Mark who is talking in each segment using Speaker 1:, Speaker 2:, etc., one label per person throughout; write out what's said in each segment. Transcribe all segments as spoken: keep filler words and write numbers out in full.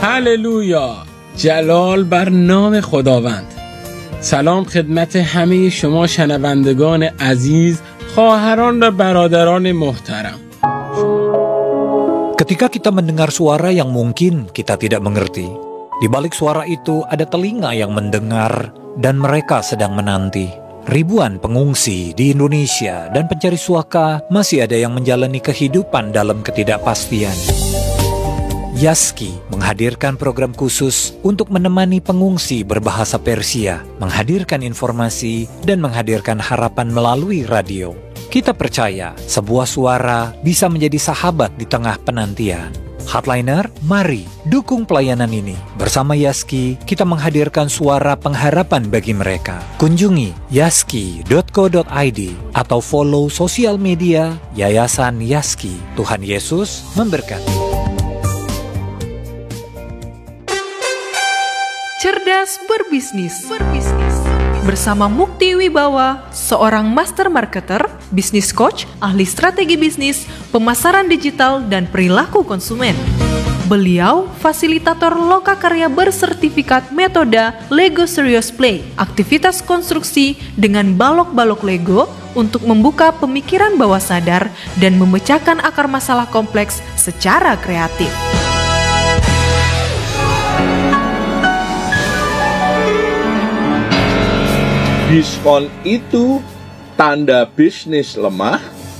Speaker 1: هللویا، جلال بر نام خداوند. سلام خدمت همه شما شنوندگان عزیز، خواهران و برادران محترم.
Speaker 2: Ketika kita mendengar suara yang mungkin kita tidak mengerti, di balik suara itu ada telinga yang mendengar dan mereka sedang menanti. Ribuan pengungsi di Indonesia dan pencari suaka masih ada yang menjalani kehidupan dalam ketidakpastian. Yaski menghadirkan program khusus untuk menemani pengungsi berbahasa Persia, menghadirkan informasi dan menghadirkan harapan melalui radio. Kita percaya sebuah suara bisa menjadi sahabat di tengah penantian. Hardliner, mari dukung pelayanan ini. Bersama Yaski, kita menghadirkan suara pengharapan bagi mereka. Kunjungi yaski dot co dot i d atau follow sosial media Yayasan Yaski. Tuhan Yesus memberkati.
Speaker 3: Cerdas berbisnis. Berbisnis. Bersama Mukti Wibawa, seorang master marketer, bisnis coach, ahli strategi bisnis, pemasaran digital, dan perilaku konsumen. Beliau fasilitator lokakarya bersertifikat metode Lego Serious Play, aktivitas konstruksi dengan balok-balok Lego untuk membuka pemikiran bawah sadar dan memecahkan akar masalah kompleks secara kreatif.
Speaker 4: Diskon itu tanda bisnis lemah?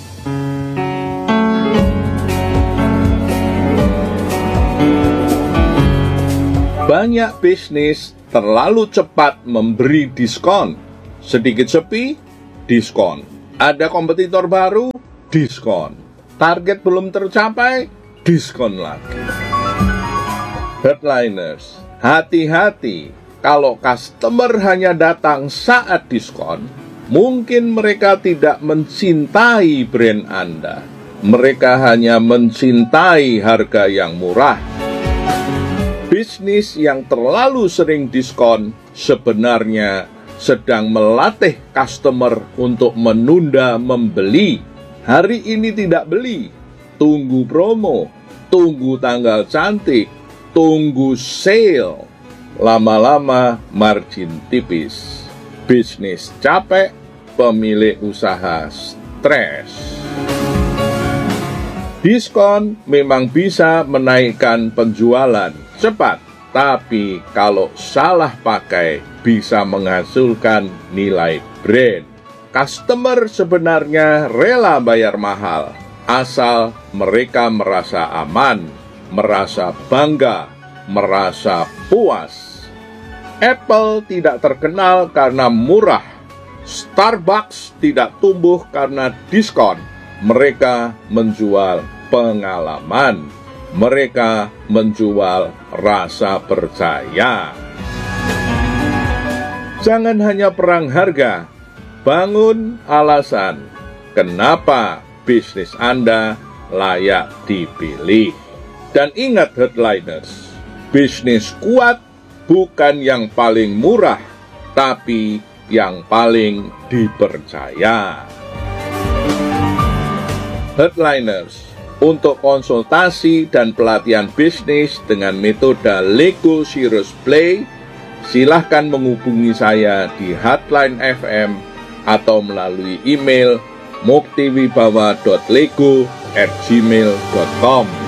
Speaker 4: Banyak bisnis terlalu cepat memberi diskon. Sedikit sepi, diskon. Ada kompetitor baru, diskon. Target belum tercapai, diskon lagi. Headliners, hati-hati. Kalau customer hanya datang saat diskon, mungkin mereka tidak mencintai brand Anda. Mereka hanya mencintai harga yang murah. Bisnis yang terlalu sering diskon sebenarnya sedang melatih customer untuk menunda membeli. Hari ini tidak beli, tunggu promo, tunggu tanggal cantik, tunggu sale. Lama-lama margin tipis, bisnis capek, pemilik usaha stres. Diskon memang bisa menaikkan penjualan cepat, tapi kalau salah pakai bisa menghasilkan nilai brand. Customer sebenarnya rela bayar mahal, asal mereka merasa aman, merasa bangga, merasa puas. Apple tidak terkenal karena murah. Starbucks tidak tumbuh karena diskon. Mereka menjual pengalaman. Mereka menjual rasa percaya. Jangan hanya perang harga. Bangun alasan kenapa bisnis Anda layak dipilih. Dan ingat headliners, bisnis kuat bukan yang paling murah, tapi yang paling dipercaya. Headliners, untuk konsultasi dan pelatihan bisnis dengan metode Lego Serious Play, silahkan menghubungi saya di Hotline F M atau melalui email muktiwibawa dot lego at gmail dot com.